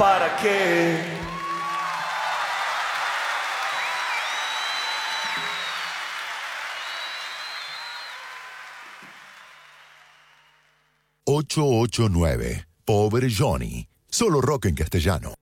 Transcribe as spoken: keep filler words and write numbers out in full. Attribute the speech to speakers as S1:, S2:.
S1: ¿para qué?
S2: ocho ocho nueve, Pobre Johnny. Solo rock en castellano.